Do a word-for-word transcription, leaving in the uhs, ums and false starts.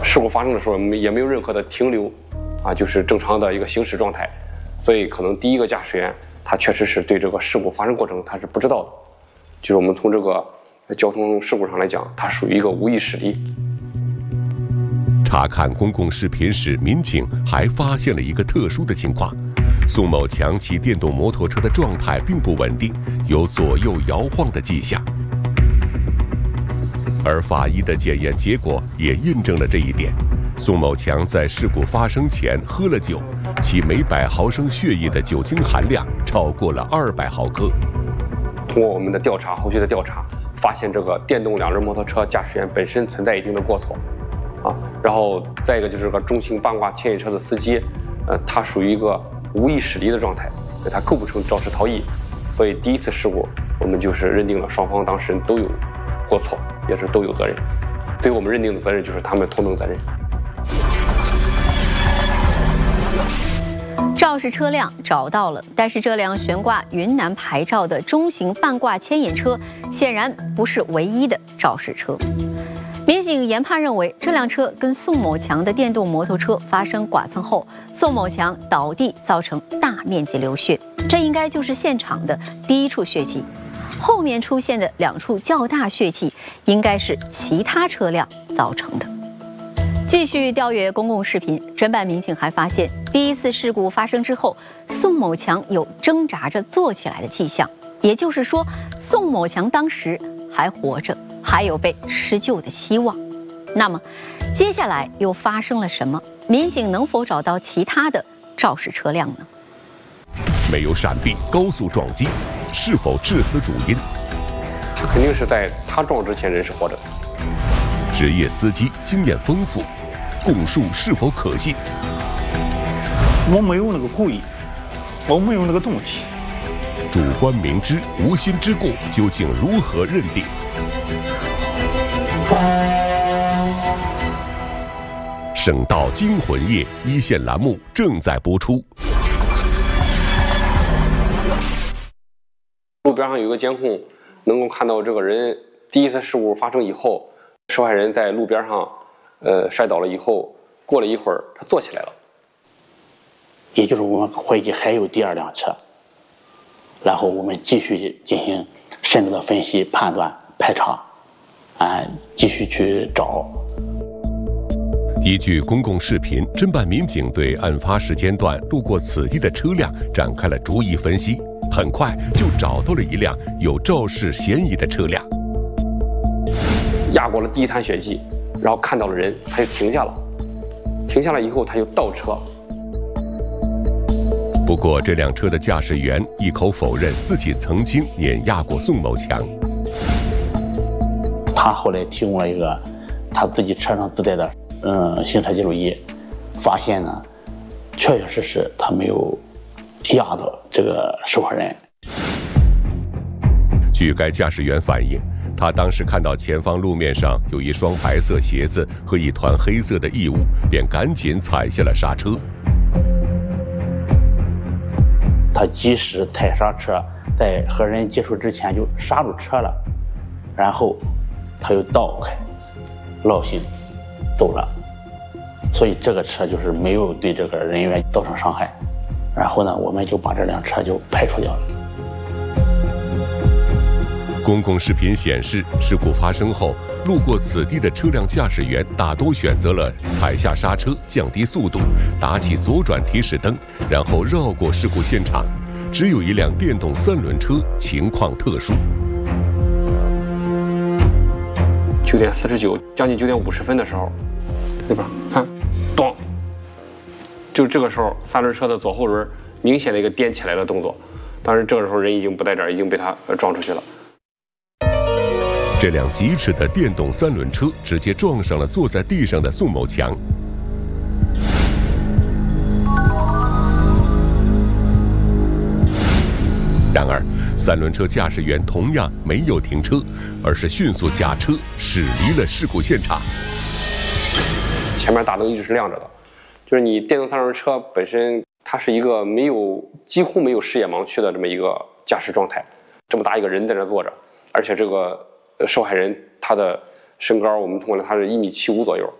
事故发生的时候也没有任何的停留，啊，就是正常的一个行驶状态，所以可能第一个驾驶员他确实是对这个事故发生过程他是不知道的，就是我们从这个交通事故上来讲，它属于一个无意识离。 查看公共视频时，民警还发现了一个特殊的情况：宋某强骑电动摩托车的状态并不稳定，有左右摇晃的迹象。而法医的检验结果也印证了这一点。宋某强在事故发生前喝了酒，其每百毫升血液的酒精含量超过了二百毫克。 通过我们的调查，后续的调查，发现这个电动两轮摩托车驾驶员本身存在一定的过错。啊，然后再一个就是这个中型半挂牵引车的司机，呃，他属于一个无意识离的状态，他构不成肇事逃逸，所以第一次事故我们就是认定了双方当事人都有过错，也是都有责任，最后我们认定的责任就是他们同等责任。 肇事车辆找到了，但是这辆悬挂云南牌照的中型半挂牵引车显然不是唯一的肇事车。民警研判认为，这辆车跟宋某强的电动摩托车发生剐蹭后，宋某强倒地造成大面积流血，这应该就是现场的第一处血迹。后面出现的两处较大血迹，应该是其他车辆造成的。继续调阅公共视频，侦办民警还发现，第一次事故发生之后，宋某强有挣扎着坐起来的迹象，也就是说，宋某强当时还活着。还有被施救的希望。那么，接下来又发生了什么？民警能否找到其他的肇事车辆呢？ 没有闪避，高速撞击，是否致死主因？ 他肯定是在他撞之前人是活着的。 职业司机经验丰富，供述是否可信？ 我没有那个故意，我没有那个动机。 主观明知，无心之过，究竟如何认定？省道惊魂夜一线栏目正在播出。 路边上有个监控，能够看到这个人第一次事故发生以后，受害人在路边上，呃，摔倒了以后，过了一会儿，他坐起来了。 也就是我们怀疑还有第二辆车，然后我们继续进行深入的分析、判断、排查。啊，继续去找。 依据公共视频，侦办民警对案发时间段路过此地的车辆展开了逐一分析，很快就找到了一辆有肇事嫌疑的车辆。 压过了第一滩血迹，然后看到了人，他就停下了。停下来以后，他就倒车。 不过，这辆车的驾驶员一口否认自己曾经碾压过宋某强。 他后来提供了一个他自己车上自带的嗯行车记录仪，发现呢，确确实实他没有压到这个受害人。 据该驾驶员反映，他当时看到前方路面上有一双白色鞋子和一团黑色的异物，便赶紧踩下了刹车。 他及时踩刹车，在和人接触之前就刹住车了，然后他又倒开，绕行走了，所以这个车就是没有对这个人员造成伤害。然后呢，我们就把这辆车就排除掉了。 公共视频显示，事故发生后，路过此地的车辆驾驶员大多选择了踩下刹车，降低速度，打起左转提示灯，然后绕过事故现场。只有一辆电动三轮车情况特殊。 九点四十九，将近九点五十分的时候，对吧？看，咚，就这个时候，三轮车的左后轮明显的一个颠起来的动作。当然，这个时候人已经不在这儿，已经被他撞出去了。 这辆疾驰的电动三轮车直接撞上了坐在地上的宋某强。然而，三轮车驾驶员同样没有停车，而是迅速驾车驶离了事故现场。 前面大灯一直是亮着的，就是你电动三轮车本身，它是一个没有几乎没有视野盲区的这么一个驾驶状态。这么大一个人在这坐着，而且这个受害人他的身高，我们通过了他是一米七五左右，